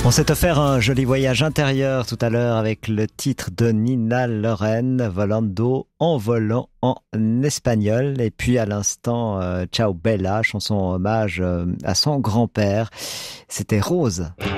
On s'est offert un joli voyage intérieur tout à l'heure avec le titre de Nina Loren, Volando, en volant en espagnol. Et puis à l'instant, Ciao Bella, chanson en hommage à son grand-père. C'était Rose.